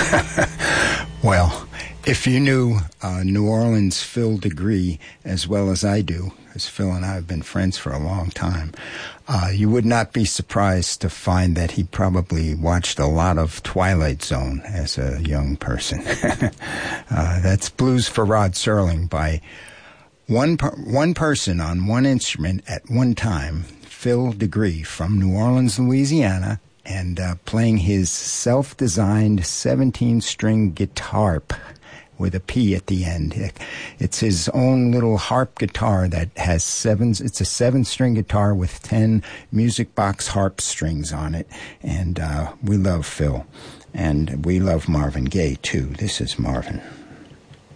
Well, if you knew New Orleans Phil DeGree as well as I do, because Phil and I have been friends for a long time, you would not be surprised to find that he probably watched a lot of Twilight Zone as a young person. That's Blues for Rod Serling by one person on one instrument at one time, Phil DeGree from New Orleans, Louisiana, and playing his self-designed 17-string guitar with a P at the end. It's his own little harp guitar that has it's a 7-string guitar with 10 music box harp strings on it. And we love Phil. And we love Marvin Gaye, too. This is Marvin.